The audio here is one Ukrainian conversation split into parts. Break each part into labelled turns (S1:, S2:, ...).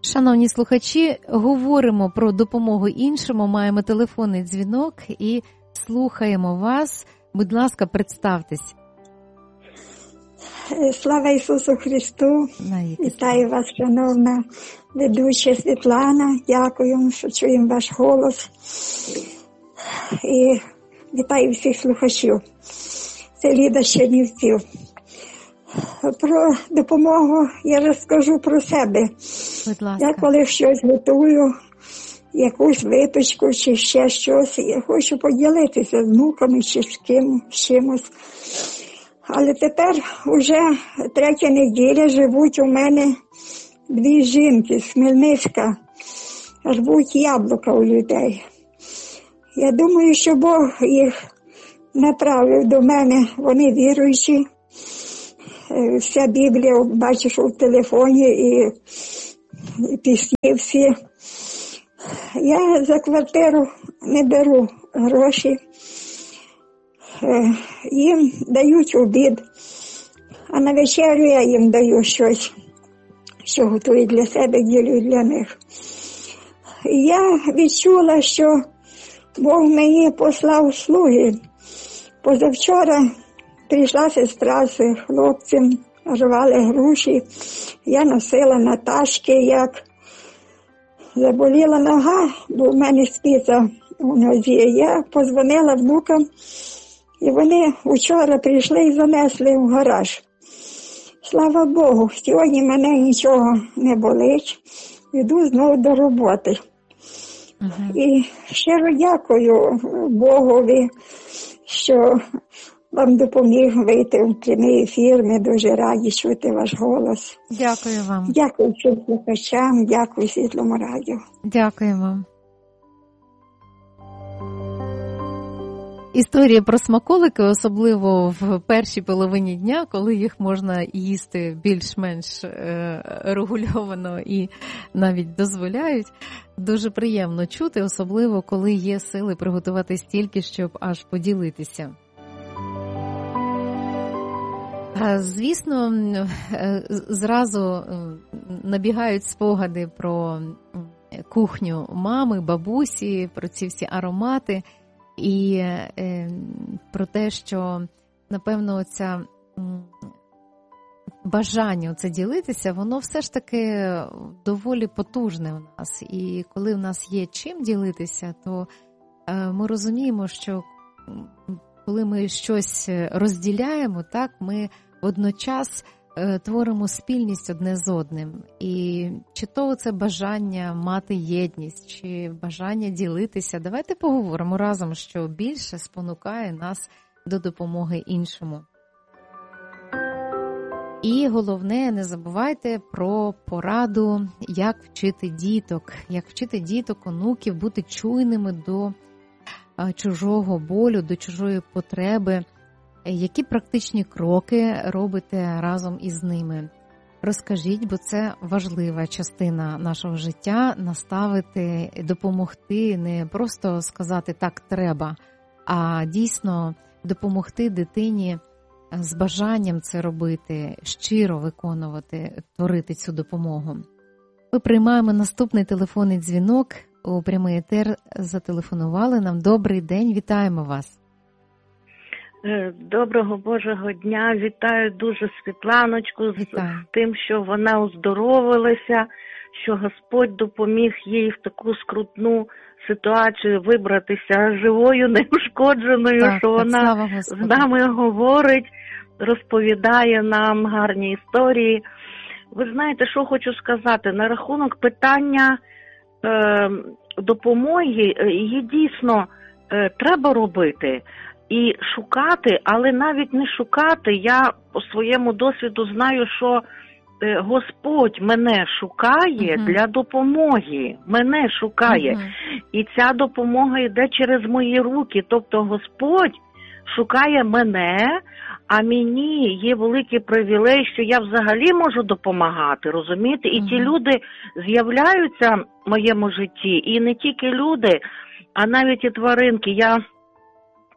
S1: Шановні слухачі, говоримо про допомогу іншому, маємо телефонний дзвінок і слухаємо вас. Будь ласка, представтесь.
S2: Слава Ісусу Христу! Вітаю вас, шановна ведуча Світлана. Дякую, що чуємо ваш голос. І вітаю всіх слухачів. Це Ліда з Чернівців. Про допомогу я розкажу про себе.
S1: Будь ласка.
S2: Я коли щось готую, якусь випічку чи ще щось, я хочу поділитися з внуками чи з чимось. Але тепер уже 3-я неділя живуть у мене 2 жінки з Хмельницька, рвуть яблука у людей. Я думаю, що Бог їх направив до мене, вони віруючі. Вся Біблія, бачиш, у телефоні і пісні всі. Я за квартиру не беру гроші. Їм дають обід, а на вечерю я їм даю щось, що готую для себе, ділю для них. Я відчула, що Бог мені послав слуги. Позавчора прийшла сестра з хлопцем, рвали груші, я носила на ташки, як заболіла нога, бо в мене спіца у нозі. Я подзвонила внукам, і вони вчора прийшли і занесли в гараж. Слава Богу, сьогодні мене нічого не болить, йду знову до роботи. І щиро дякую Богові, що вам допоміг вийти в прямий ефір. Ми дуже раді чути ваш голос.
S1: Дякую вам.
S2: Дякую всім слухачам, дякую Світлому радіо.
S1: Дякую вам. Історія про смаколики, особливо в першій половині дня, коли їх можна їсти більш-менш регульовано і навіть дозволяють, дуже приємно чути, особливо коли є сили приготувати стільки, щоб аж поділитися. Звісно, зразу набігають спогади про кухню мами, бабусі, про ці всі аромати. І про те, що, напевно, це бажання це ділитися, воно все ж таки доволі потужне у нас. І коли в нас є чим ділитися, то ми розуміємо, що коли ми щось розділяємо, так, ми водночас творимо спільність одне з одним. І чи то це бажання мати єдність, чи бажання ділитися. Давайте поговоримо разом, що більше спонукає нас до допомоги іншому. І головне, не забувайте про пораду, як вчити діток, онуків бути чуйними до чужого болю, до чужої потреби. Які практичні кроки робите разом із ними? Розкажіть, бо це важлива частина нашого життя – наставити, допомогти, не просто сказати «так треба», а дійсно допомогти дитині з бажанням це робити, щиро виконувати, творити цю допомогу. Ми приймаємо наступний телефонний дзвінок. У прямий етер зателефонували нам. Добрий день, вітаємо вас.
S3: Доброго Божого дня, вітаю дуже Світланочку з тим, що вона оздоровилася, що Господь допоміг їй в таку скрутну ситуацію вибратися живою, неушкодженою, що вона з нами говорить, розповідає нам гарні історії. Ви знаєте, що хочу сказати, на рахунок питання допомоги, її дійсно треба робити. І шукати, але навіть не шукати, я по своєму досвіду знаю, що Господь мене шукає для допомоги, мене шукає. І ця допомога йде через мої руки, тобто Господь шукає мене, а мені є великий привілей, що я взагалі можу допомагати, розумієте? І ті люди з'являються в моєму житті, і не тільки люди, а навіть і тваринки. Я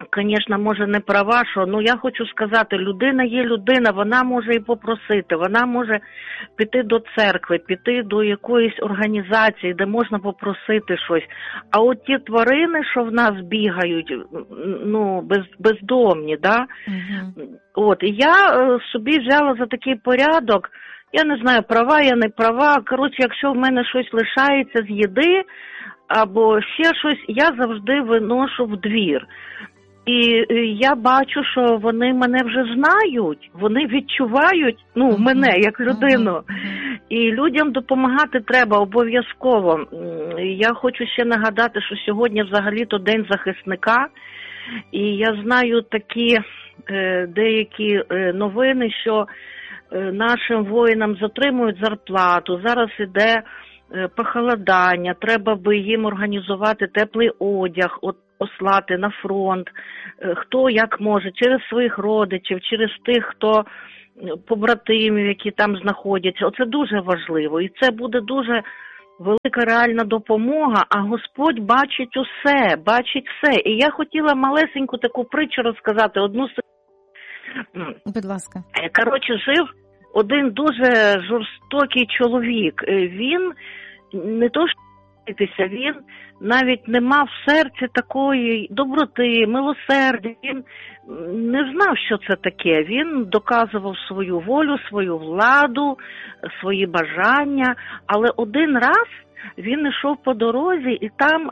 S3: звісно, може не права, що, я хочу сказати, людина є людина, вона може і попросити, вона може піти до церкви, піти до якоїсь організації, де можна попросити щось. А от ті тварини, що в нас бігають, бездомні, да? От, і я собі взяла за такий порядок, я не знаю, права я не права, коротше, якщо в мене щось лишається з їди, або ще щось, я завжди виношу в двір. І я бачу, що вони мене вже знають, вони відчувають, мене як людину. І людям допомагати треба обов'язково. Я хочу ще нагадати, що сьогодні взагалі-то День захисника. І я знаю такі деякі новини, що нашим воїнам затримують зарплату. Зараз іде похолодання, треба би їм організувати теплий одяг, послати на фронт, хто як може, через своїх родичів, через тих, хто побратимів, які там знаходяться. Оце дуже важливо. І це буде дуже велика реальна допомога, а Господь бачить усе, бачить все. І я хотіла малесеньку таку притчу розказати, одну.
S1: Будь ласка.
S3: Коротше, жив один дуже жорстокий чоловік. Він не то що він навіть не мав в серці такої доброти, милосердя. Він не знав, що це таке. Він доказував свою волю, свою владу, свої бажання. Але один раз він йшов по дорозі, і там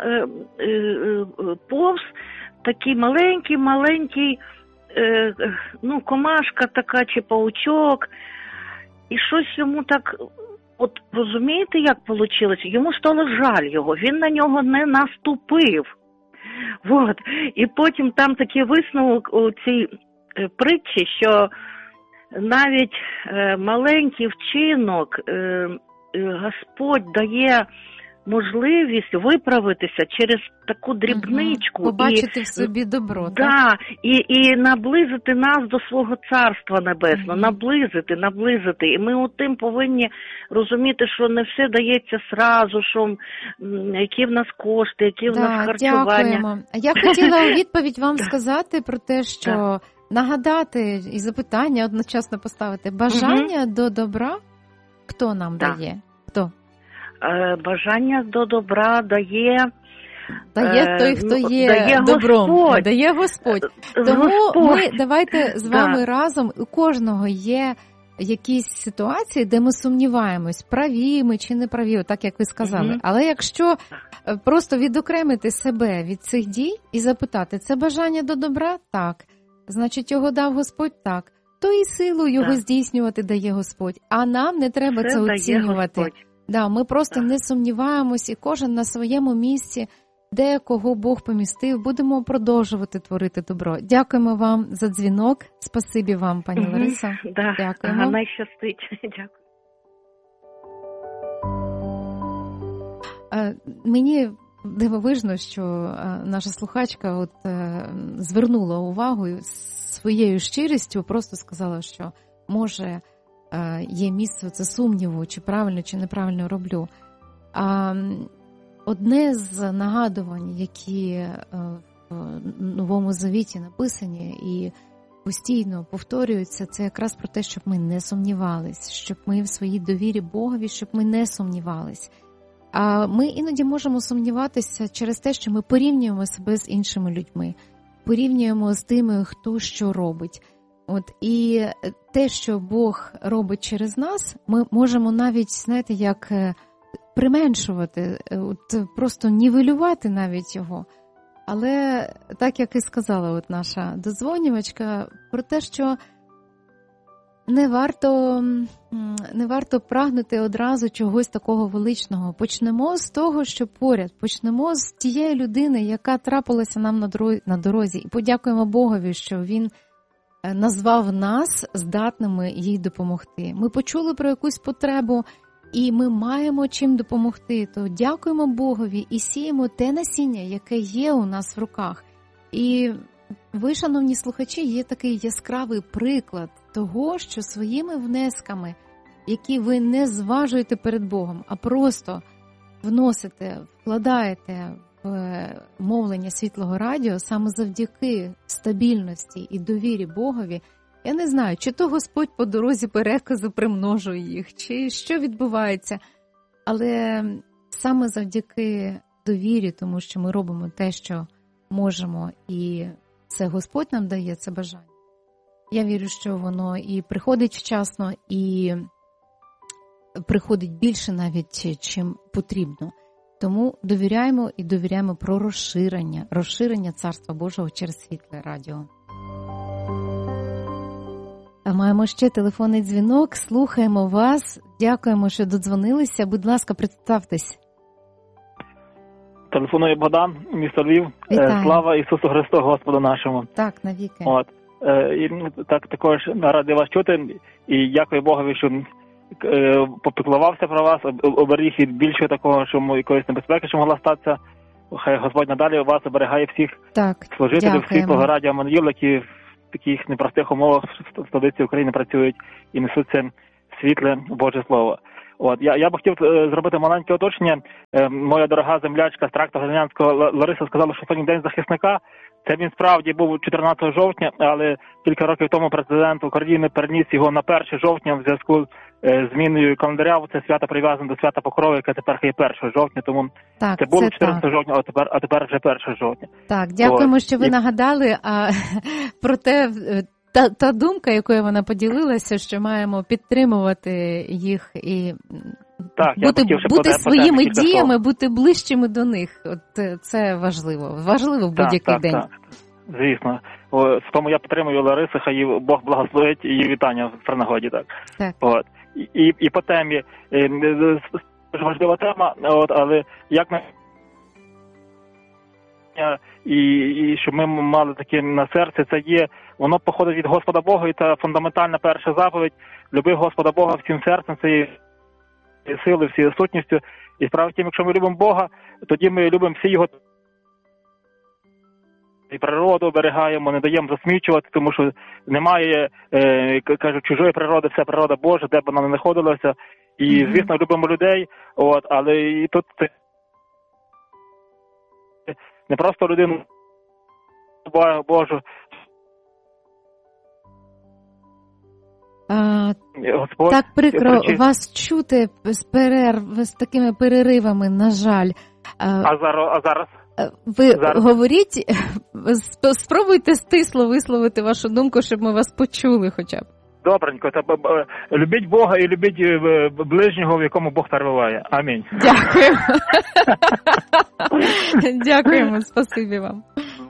S3: повз такий маленький, комашка така чи паучок. І щось йому так... От розумієте, як вийшло? Йому стало жаль його, він на нього не наступив. От. І потім там такий висновок у цій притчі, що навіть маленький вчинок Господь дає можливість виправитися через таку дрібничку.
S1: Побачити в собі добро.
S3: Да, і наблизити нас до свого Царства Небесного, наблизити. І ми тим повинні розуміти, що не все дається сразу, що які в нас кошти, які в нас харчування.
S1: Дякуємо. Я хотіла у відповідь вам сказати про те, що нагадати і запитання одночасно поставити. Бажання до добра хто нам дає? Хто?
S3: Бажання до добра дає
S1: той, хто є добром.
S3: Господь.
S1: Дає Господь. Тому ми давайте з вами разом, у кожного є якісь ситуації, де ми сумніваємось, праві ми чи не праві, так як ви сказали. Але якщо просто відокремити себе від цих дій і запитати, це бажання до добра? Так. Значить, його дав Господь? Так. То і силу його здійснювати дає Господь. А нам не треба це оцінювати. Да, ми просто не сумніваємось, і кожен на своєму місці, де кого Бог помістив, будемо продовжувати творити добро. Дякуємо вам за дзвінок. Спасибі вам, пані Лариса. Дякуємо.
S3: Найщастить. Дякую.
S1: Мені дивовижно, що наша слухачка звернула увагу своєю щирістю, просто сказала, що може є місце це сумніву, чи правильно, чи неправильно роблю. Одне з нагадувань, які в Новому Завіті написані і постійно повторюються, це якраз про те, щоб ми не сумнівались, щоб ми в своїй довірі Богові, щоб ми не сумнівались. А ми іноді можемо сумніватися через те, що ми порівнюємо себе з іншими людьми, порівнюємо з тими, хто що робить. І те, що Бог робить через нас, ми можемо навіть, знаєте, як применшувати, просто нівелювати навіть його. Але так, як і сказала наша додзвонювачка, про те, що не варто прагнути одразу чогось такого величного. Почнемо з того, що поряд, почнемо з тієї людини, яка трапилася нам на дорозі. І подякуємо Богові, що Він назвав нас здатними їй допомогти. Ми почули про якусь потребу, і ми маємо чим допомогти. То дякуємо Богові і сіємо те насіння, яке є у нас в руках. І ви, шановні слухачі, є такий яскравий приклад того, що своїми внесками, які ви не зважуєте перед Богом, а просто вносите, вкладаєте мовлення Світлого Радіо, саме завдяки стабільності і довірі Богові, я не знаю, чи то Господь по дорозі переказу примножує їх, чи що відбувається, але саме завдяки довірі, тому що ми робимо те, що можемо, і це Господь нам дає це бажання. Я вірю, що воно і приходить вчасно, і приходить більше навіть, чим потрібно. Тому довіряємо і довіряємо про розширення Царства Божого через Світле Радіо. А маємо ще телефонний дзвінок, слухаємо вас, дякуємо, що додзвонилися. Будь ласка, представтесь.
S4: Телефонує Богдан, місто Львів.
S1: Вітаю.
S4: Слава Ісусу Христу, Господу нашому.
S1: Так, навіки.
S4: І також радий вас чути, і дякую Богові, що попіклувався про вас, оберіг від більшого такого, що якоїсь небезпеки, що могла статися. Хай Господь надалі вас оберігає всіх служителів Світлого Радіо Еммануїл, які в таких непростих умовах в столиці України працюють і несуться світле Боже Слово. Я б хотів зробити маленьке уточнення. Моя дорога землячка з тракту Глинянського Лариса сказала, що сьогодні День захисника. Це він справді був 14 жовтня, але кілька років тому президент України переніс його на 1 жовтня в зв'язку з зміною календаря. Це свято прив'язане до свята Покрови, яке тепер є 1 жовтня, тому
S1: так,
S4: це було 14 жовтня, а тепер вже 1 жовтня.
S1: Так, дякуємо, що ви нагадали. А проте та думка, якою вона поділилася, що маємо підтримувати їх і бути своїми діями, бути ближчими до них. От це важливо. Важливо в будь-який день.
S4: Так, звісно. Тому я підтримую Ларису, хай Бог благословить її вітання в нагоді. Так. І по темі, дуже важлива тема, але як ми і щоб ми мали таке на серці, це є, воно походить від Господа Бога, і це фундаментальна перша заповідь. Люби Господа Бога всім серцем, цієї сили, всією сутністю. І справа в тім, якщо ми любимо Бога, тоді ми любимо всі його і природу оберігаємо, не даємо засмічувати, тому що немає, кажуть, чужої природи, вся природа Божа, де б вона не знаходилася. І, звісно, любимо людей, але і тут не просто людину Божу. Господь,
S1: так прикро вас чути з такими переривами, на жаль.
S4: А зараз?
S1: Ви говоріть, спробуйте стисло висловити вашу думку, щоб ми вас почули хоча б.
S4: Добренько. Любіть Бога і любіть ближнього, в якому Бог перебуває. Амінь.
S1: Дякуємо. Дякуємо, спасибі вам.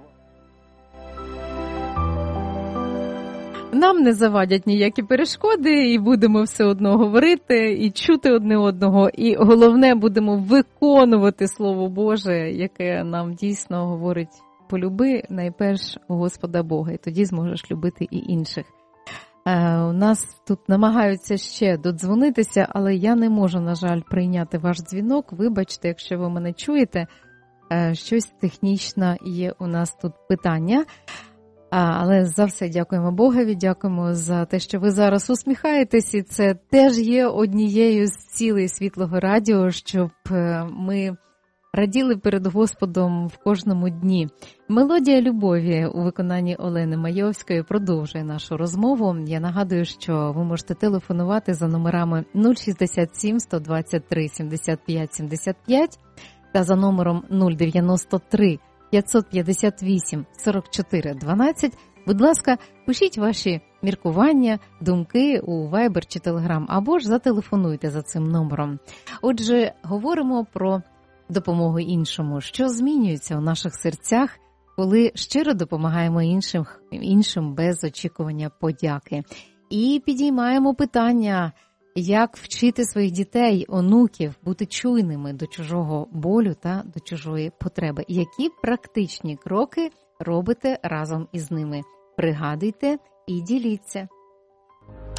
S1: Нам не завадять ніякі перешкоди, і будемо все одно говорити, і чути одне одного, і головне, будемо виконувати Слово Боже, яке нам дійсно говорить: полюби найперш Господа Бога, і тоді зможеш любити і інших. У нас тут намагаються ще додзвонитися, але я не можу, на жаль, прийняти ваш дзвінок. Вибачте, якщо ви мене чуєте, щось технічно є у нас тут питання. Але за все дякуємо Богові, дякуємо за те, що ви зараз усміхаєтесь, і це теж є однією з цілей Світлого Радіо, щоб ми раділи перед Господом в кожному дні. Мелодія любові у виконанні Олени Майовської продовжує нашу розмову. Я нагадую, що ви можете телефонувати за номерами 067 123 75 75 та за номером 093 558 44 12. Будь ласка, пишіть ваші міркування, думки у Viber чи Telegram, або ж зателефонуйте за цим номером. Отже, говоримо про допомогу іншому. Що змінюється у наших серцях, коли щиро допомагаємо іншим без очікування подяки. І підіймаємо питання, як вчити своїх дітей, онуків бути чуйними до чужого болю та до чужої потреби. Які практичні кроки робите разом із ними? Пригадуйте і діліться.